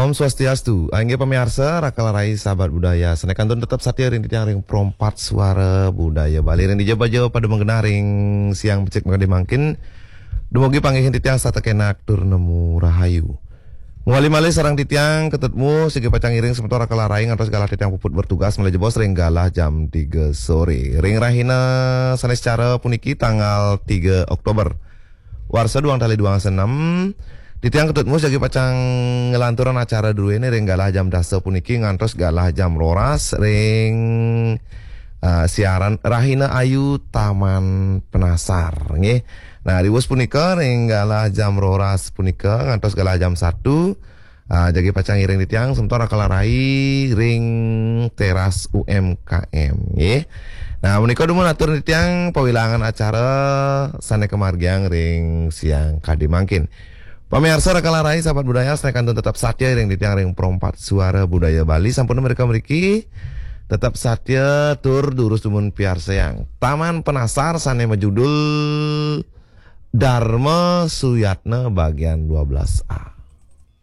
Om Swastiastu, angge pemirsa rakalarai sahabat budaya. Senekantun tetap satir ring ring perompat suara budaya Bali ring dijaba-jaba pada mengenaring siang becek maka dimangkin. Dumugi panggihin titiang satekenak tur nemu rahayu. Muali-mali sarang titiang ketetmu segi pacang iring sementara rakalarai ngantos galah titiang puput bertugas mulai jebos ring galah jam 3 sore. Ring rahina sanes cara puniki tanggal 3 Oktober. Warsa duang tali duang senam. Titiang ketutmu segi pacang ngelanturan acara dulu ini ring galah jam dasa puniki ngantos galah jam roras ring siaran Rahina Ayu Taman Penasar nggih. Nah riwus punika ring galah jam roras punika ngantos galah jam 1 jadi pacang iring titiang sementara kalarai ring teras UMKM nggih. Nah menika dumun atur titiang pawilangan acara sane kemargiang ring siang kadimangkin. Pemirsa rakalarai sahabat budaya senekantun tetap satya ring ditiang ring perompat suara budaya Bali sampun mereka memiliki tetap satya tur durus dumun piarsa yang Taman Penasar sane majudul Dharma Suyatna bagian 12A.